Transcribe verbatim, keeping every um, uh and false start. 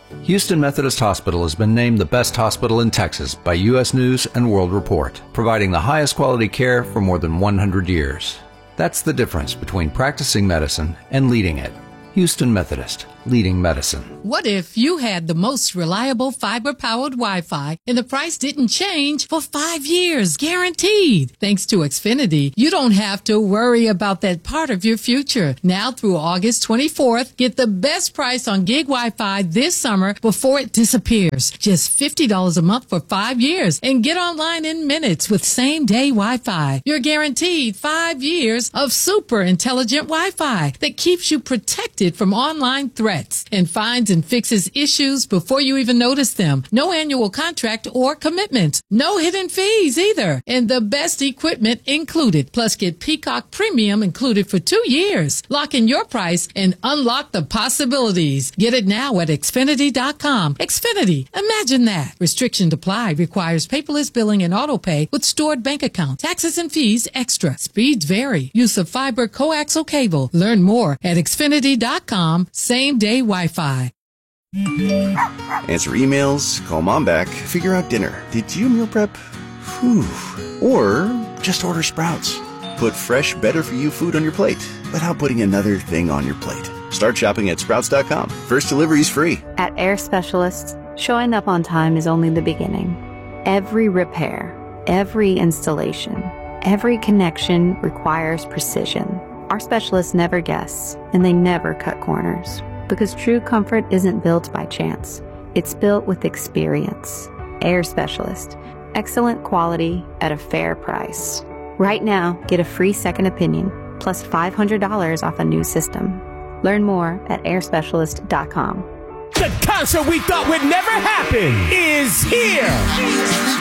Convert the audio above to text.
Houston Methodist Hospital has been named the best hospital in Texas by U S News and World Report, providing the highest quality care for more than one hundred years. That's the difference between practicing medicine and leading it. Houston Methodist, leading medicine. What if you had the most reliable fiber-powered Wi-Fi and the price didn't change for five years, guaranteed? Thanks to Xfinity, you don't have to worry about that part of your future. Now through August twenty-fourth, get the best price on gig Wi-Fi this summer before it disappears. Just fifty dollars a month for five years and get online in minutes with same-day Wi-Fi. You're guaranteed five years of super intelligent Wi-Fi that keeps you protected from online threats and finds and fixes issues before you even notice them. No annual contract or commitment. No hidden fees either. And the best equipment included. Plus get Peacock Premium included for two years. Lock in your price and unlock the possibilities. Get it now at Xfinity dot com. Xfinity. Imagine that. Restrictions apply. Requires paperless billing and auto pay with stored bank account. Taxes and fees extra. Speeds vary. Use of fiber coaxial cable. Learn more at Xfinity dot com. Same day Wi-Fi. Answer emails, call mom back, figure out dinner. Did you meal prep? Whew. Or just order Sprouts. Put fresh, better-for-you food on your plate without putting another thing on your plate. Start shopping at Sprouts dot com. First delivery is free. At Air Specialists, showing up on time is only the beginning. Every repair, every installation, every connection requires precision. Our specialists never guess, and they never cut corners. Because true comfort isn't built by chance. It's built with experience. Air Specialist. Excellent quality at a fair price. Right now, get a free second opinion, plus five hundred dollars off a new system. Learn more at air specialist dot com. The concert we thought would never happen is here.